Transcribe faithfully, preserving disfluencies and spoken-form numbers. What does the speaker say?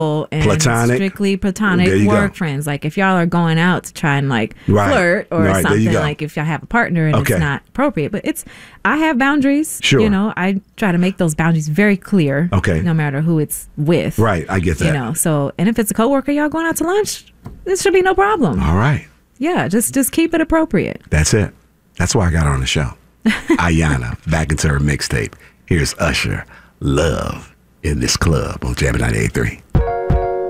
and platonic, strictly platonic work go. friends. Like if y'all are going out to try and like right. flirt or right, something, like if y'all have a partner and okay. it's not appropriate. But it's, I have boundaries. Sure. You know, I try to make those boundaries very clear. Okay. No matter who it's with. Right. I get that. You know, so, and if it's a coworker, y'all going out to lunch, this should be no problem. All right. Yeah. Just, just keep it appropriate. That's it. That's why I got her on the show. Ayana, back into her mixtape. Here's Usher, Love in This Club on Jam ninety-eight point three.